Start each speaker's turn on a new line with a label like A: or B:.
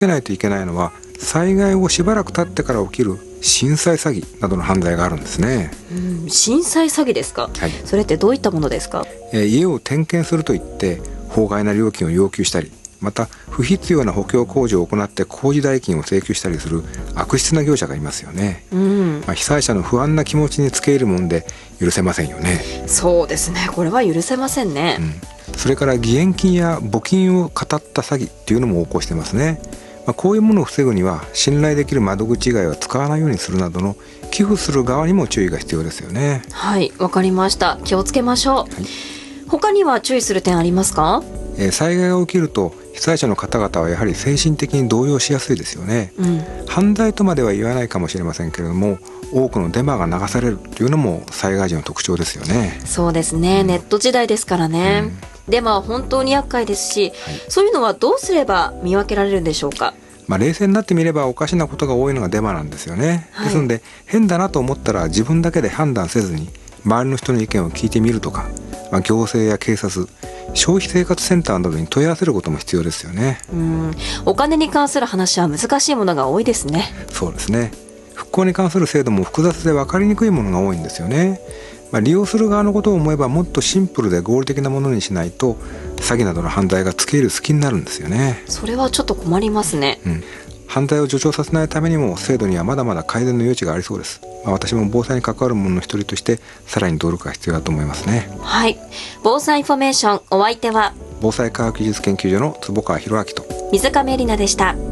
A: けないといけないのは、災害をしばらく経ってから起きる震災詐欺などの犯罪があるんですね。
B: 震災詐欺ですか。
A: はい、
B: それってどういったものですか。
A: 家を点検するといって法外な料金を要求したり、また不必要な補強工事を行って工事代金を請求したりする悪質な業者がいますよね。被災者の不安な気持ちにつけ入るもんで許せませんよね。
B: そうですね、これは許せませんね。
A: それから義援金や募金を語った詐欺っていうのも横行してますね。こういうものを防ぐには信頼できる窓口以外は使わないようにするなどの寄付する側にも注意が必要ですよね。
B: はい、わかりました。気をつけましょう。はい、他には注意する点ありますか。
A: 災害が起きると被災者の方々はやはり精神的に動揺しやすいですよね。犯罪とまでは言わないかもしれませんけれども、多くのデマが流されるというのも災害時の特徴ですよね。
B: そうですね、ネット時代ですからね。デマは本当に厄介ですし、そういうのはどうすれば見分けられるんでしょうか。
A: 冷静になってみればおかしなことが多いのがデマなんですよね。ですので変だなと思ったら自分だけで判断せずに周りの人の意見を聞いてみるとか、行政や警察、消費生活センターなどに問い合わせることも必要ですよね。
B: お金に関する話は難しいものが多いですね。
A: そうですね。復興に関する制度も複雑で分かりにくいものが多いんですよね。利用する側のことを思えばもっとシンプルで合理的なものにしないと詐欺などの犯罪がつけ入る隙になるんですよね。
B: それはちょっと困りますね。
A: 犯罪を助長させないためにも制度にはまだまだ改善の余地がありそうです。私も防災に関わる者の一人としてさらに努力が必要だと思いますね。
B: はい、防災インフォメーション、お相手は
A: 防災科学技術研究所の坪川博明と
B: 水上絵里奈でした。